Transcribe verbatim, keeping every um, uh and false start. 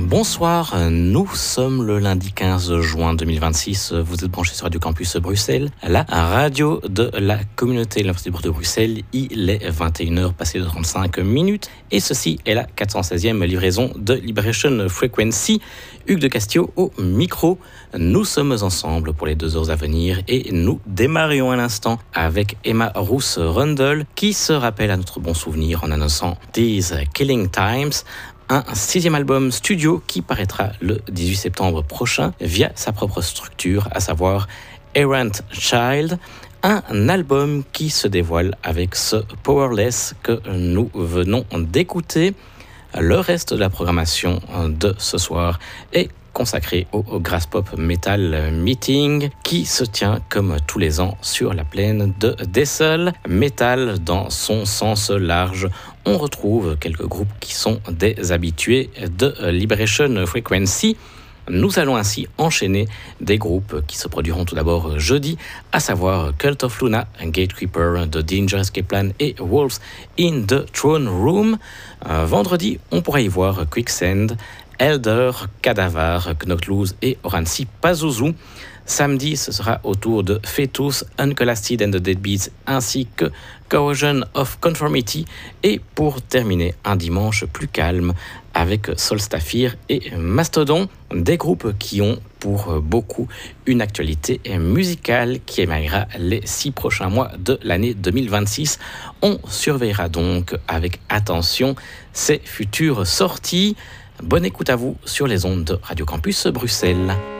Bonsoir, nous sommes le lundi quinze juin deux mille vingt-six. Vous êtes branchés sur Radio Campus Bruxelles, la radio de la communauté de l'Université de Bruxelles. Il est vingt et une heures passées de trente-cinq minutes et ceci est la quatre cent seizième livraison de Liberation Frequency. Hugues de Castillo au micro. Nous sommes ensemble pour les deux heures à venir et nous démarrions à l'instant avec Emma Roos-Rundle qui se rappelle à notre bon souvenir en annonçant These Killing Times, un sixième album studio qui paraîtra le dix-huit septembre prochain via sa propre structure, à savoir Errant Child, un album qui se dévoile avec ce Powerless que nous venons d'écouter. Le reste de la programmation de ce soir est consacré au Graspop Metal Meeting qui se tient comme tous les ans sur la plaine de Dessel. Metal dans son sens large. On retrouve quelques groupes qui sont des habitués de Liberation Frequency. Nous allons ainsi enchaîner des groupes qui se produiront tout d'abord jeudi, à savoir Cult of Luna, Gatekeeper, The Danger Escape Plan et Wolves in the Throne Room. Euh, vendredi, on pourra y voir Quicksand, Elder, Cadavar, Knockloose et Orancy Pazuzu. Samedi, ce sera au tour de Fetus, Uncolasted and the Deadbeats ainsi que Corrosion of Conformity. Et pour terminer, un dimanche plus calme avec Solstafir et Mastodon, des groupes qui ont pour beaucoup une actualité musicale qui émaillera les six prochains mois de l'année deux mille vingt-six. On surveillera donc avec attention ces futures sorties. Bonne écoute à vous sur les ondes de Radio Campus Bruxelles.